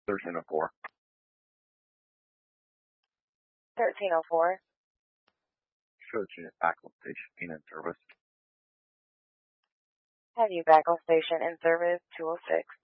1304. 1304. Shows you Backwell Station in service. Have you Backwell Station in service 206.